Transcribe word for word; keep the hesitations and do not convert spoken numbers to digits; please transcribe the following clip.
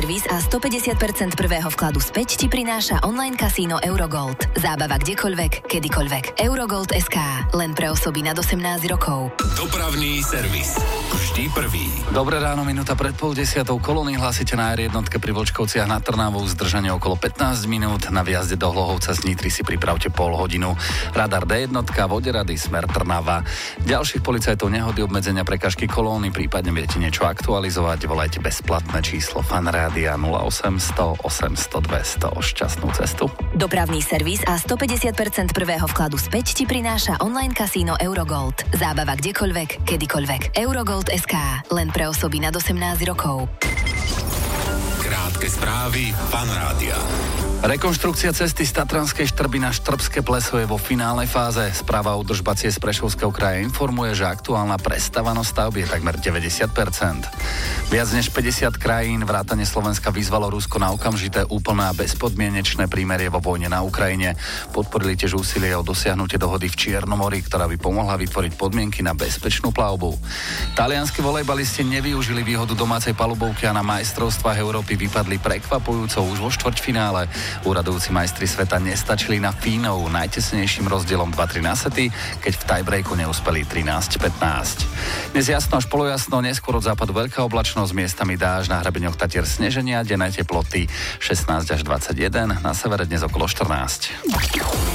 servis a stopäťdesiat percent prvého vkladu späť ti prináša online kasíno Eurogold. Zábava kdekoľvek, kedykoľvek. Eurogold bodka es ká. Len pre osoby nad osemnásť rokov. Dopravný servis. Vždy prvý. Dobré ráno, minúta pred pol desiatou. Kolóny hlásite na er jednotke pri Vlčkovciach nad Trnavou, zdržanie okolo pätnásť minút. Na výjazde do Hlohovca z Nitry si pripravte pol hodinu. Radar dé jedna, Voderady, smer Trnava. Ďalších policajtov nehody, obmedzenia, prekažky kolóny, prípadne viete niečo aktualizovať, volajte bezplatné číslo Fanrádia nula osemsto osemsto dvesto. Šťastnú cestu. Dopravný servis a stopäťdesiat percent prvého vkladu späť ti prináša online kasíno Eurogold. Zábava kdekoľvek, kedykoľvek. Eurogold bodka es ká. Len pre osoby nad osemnásť rokov. Krátke správy Fanrádia. Rekonštrukcia cesty z Tatranskej Štrby na Štrbské Pleso je vo finálnej fáze. Správa údržbacie z Prešovského kraja informuje, že aktuálna prestávanosť stavby je takmer deväťdesiat percent. Viac než päťdesiat krajín vrátane Slovenska vyzvalo Rusko na okamžité, úplné a bezpodmienečné prímerie vo vojne na Ukrajine. Podporili tiež úsilie o dosiahnutie dohody v Čiernom mori, ktorá by pomohla vytvoriť podmienky na bezpečnú plavbu. Talianski volejbalisti nevyužili výhodu domácej palubovky a na majstrovstvách Európy vypadli prekvapujúco už vo štvrťfinále. Úradujúci majstri sveta nestačili na Fínov najtesnejším rozdielom dva tri na sety, keď v tiebreaku neúspeli trinásť pätnásť. Dnes jasno až polojasno, neskôr od západu veľká oblačnosť, miestami dážď, na hrebeňoch Tatier sneženia, denné teploty šestnásť až dvadsaťjeden, na severe dnes okolo štrnásť.